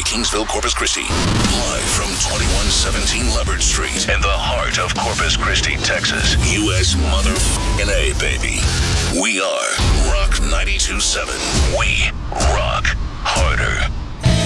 Kingsville, Corpus Christi. Live from 2117 Leopard Street in the heart of Corpus Christi, Texas. U.S. motherfucking A, baby. We are Rock 92.7. We rock harder.